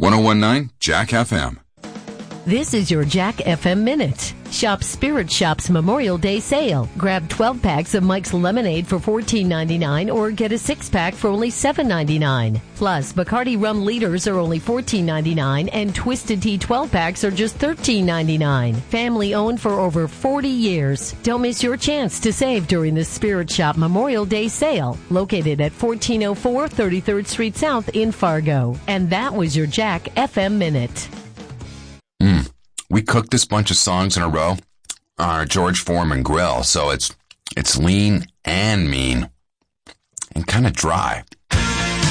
1019 Jack FM. This is your Jack FM Minute. Shop Spirit Shop's Memorial Day sale. Grab 12 packs of Mike's Lemonade for $14.99 or get a 6-pack for only $7.99. Plus, Bacardi Rum Liters are only $14.99 and Twisted Tea 12 packs are just $13.99. Family owned for over 40 years. Don't miss your chance to save during the Spirit Shop Memorial Day sale, located at 1404 33rd Street South in Fargo. And that was your Jack FM Minute. We cooked this bunch of songs in a row on our George Foreman grill, so it's lean and mean and kind of dry.